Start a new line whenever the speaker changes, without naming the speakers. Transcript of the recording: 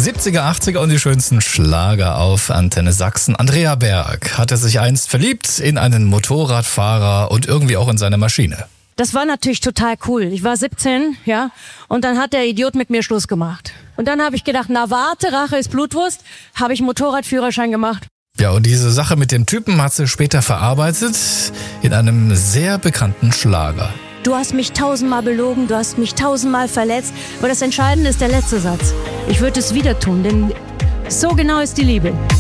70er, 80er und die schönsten Schlager auf Antenne Sachsen. Andrea Berg hatte sich einst verliebt in einen Motorradfahrer und irgendwie auch in seine Maschine.
Das war natürlich total cool. Ich war 17, ja, und dann hat der Idiot mit mir Schluss gemacht. Und dann habe ich gedacht, na warte, Rache ist Blutwurst, habe ich Motorradführerschein gemacht.
Ja, und diese Sache mit dem Typen hat sie später verarbeitet in einem sehr bekannten Schlager.
Du hast mich 1000-mal belogen, du hast mich 1000-mal verletzt, aber das Entscheidende ist der letzte Satz. Ich würde es wieder tun, denn so genau ist die Liebe.